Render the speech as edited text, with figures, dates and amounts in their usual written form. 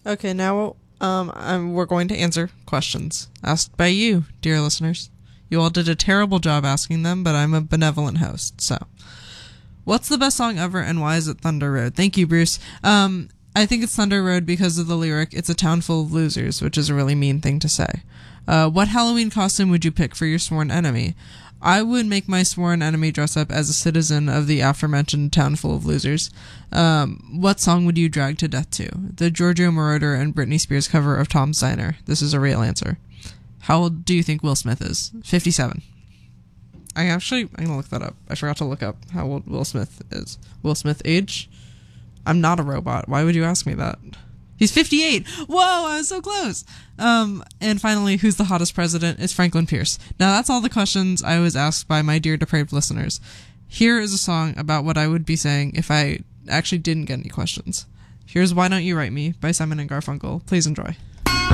Okay, now we're going to answer questions asked by you, dear listeners. You all did a terrible job asking them, but I'm a benevolent host. So, what's the best song ever, and why is it Thunder Road? Thank you, Bruce. I think it's Thunder Road because of the lyric, "It's a town full of losers," which is a really mean thing to say. What Halloween costume would you pick for your sworn enemy? I would make my sworn enemy dress up as a citizen of the aforementioned town full of losers. What song would you drag to death to? The Giorgio Moroder and Britney Spears cover of Tom's Diner. This is a real answer. How old do you think Will Smith is? 57. I'm going to look that up. I forgot to look up how old Will Smith is. Will Smith age? I'm not a robot. Why would you ask me that? He's 58. Whoa, I was so close. And finally, who's the hottest president? It's Franklin Pierce. Now, that's all the questions I was asked by my dear depraved listeners. Here is a song about what I would be saying if I actually didn't get any questions. Here's Why Don't You Write Me by Simon and Garfunkel. Please enjoy.